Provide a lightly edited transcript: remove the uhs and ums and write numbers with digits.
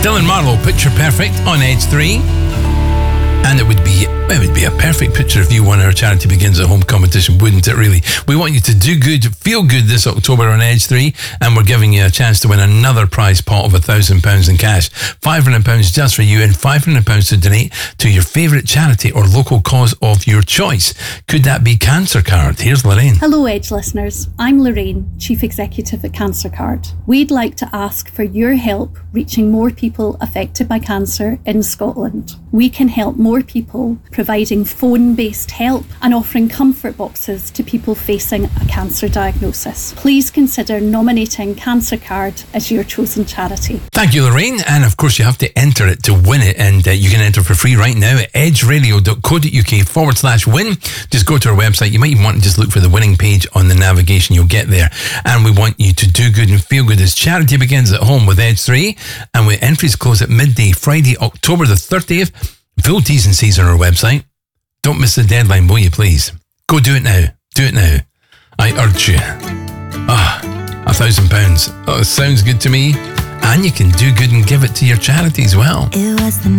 Dylan Marlowe, Picture Perfect on Edge 3. And it would be a perfect picture if you won our Charity Begins at Home competition, wouldn't it really? We want you to do good, feel good this October on Edge 3, and we're giving you a chance to win another prize pot of £1,000 in cash. £500 just for you and £500 to donate to your favourite charity or local cause of your choice. Could that be Cancer Card? Here's Lorraine. Hello Edge listeners, I'm Lorraine, Chief Executive at Cancer Card. We'd like to ask for your help reaching more people affected by cancer in Scotland. We can help more people, providing phone-based help and offering comfort boxes to people facing a cancer diagnosis. Please consider nominating Cancer Card as your chosen charity. Thank you, Lorraine. And of course, you have to enter it to win it. And you can enter for free right now at edgeradio.co.uk/win. Just go to our website. You might even want to just look for the winning page on the navigation. You'll get there. And we want you to do good and feel good as Charity Begins at Home with Edge 3. And with entries close at midday, Friday, October the 30th. Full T's and C's on our website. Don't miss the deadline, will you please? Go do it now. Do it now. I urge you. £1,000. Oh, sounds good to me. And you can do good and give it to your charity as well. It was the